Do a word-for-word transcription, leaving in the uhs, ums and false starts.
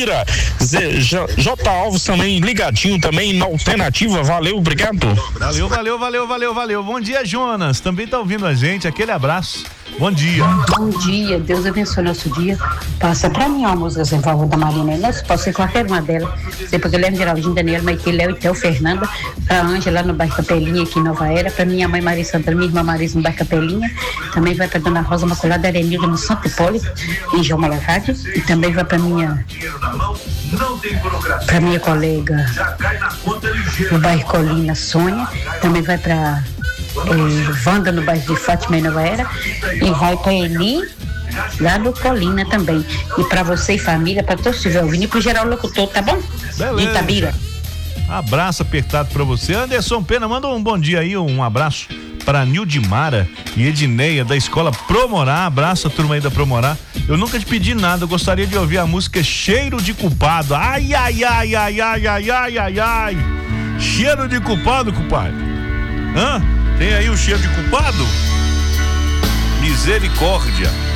Itabira. Z, J, J. Alves também ligadinho também na alternativa. Valeu, obrigado. Valeu, valeu, valeu, valeu, valeu. Bom dia, Jonas. Também tá ouvindo a gente. Aquele abraço. Bom dia. Bom dia, Deus abençoe nosso dia. Passa pra mim uma música em favor da Marina. Nossa, pode ser qualquer uma delas. Sempre que eu lembro Geraldinho, Daniel, Maite, Léo e Theo, Fernanda, pra Ângela no bairro Capelinha, aqui em Nova Era, pra minha mãe Maria Santa, minha irmã Marisa no bairro Capelinha, também vai pra Dona Rosa Maculada Arenilda no Santo Hipólito, em João Malacate, e também vai pra minha pra minha colega no bairro Colina, Sônia, também vai pra É, Wanda no bairro de Fátima em Nova Era, e vai para Eli lá do Colina também, e para você e família, para todos que estiverem ouvindo, e pro geral locutor, tá bom? Beleza. Itabira. Abraço apertado para você. Anderson Pena, manda um bom dia aí, um abraço para Nildimara e Edneia da escola Promorá. Abraço a turma aí da Promorá. Eu nunca te pedi nada, eu gostaria de ouvir a música Cheiro de Culpado. Ai, ai, ai, ai, ai, ai, ai, ai, ai. Cheiro de culpado, compadre. Hã? Tem aí o cheiro de culpado? Misericórdia.